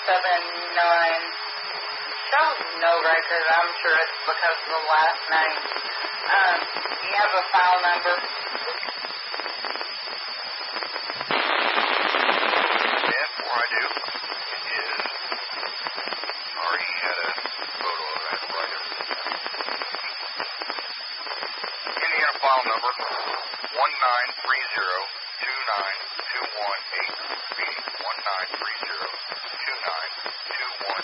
Shows no record. I'm sure it's because of the last name. Do you have a file number? Yeah, before I do, it is. Sorry, he had a photo of that right up. Indiana file number 1930292183, meaning 1930292183.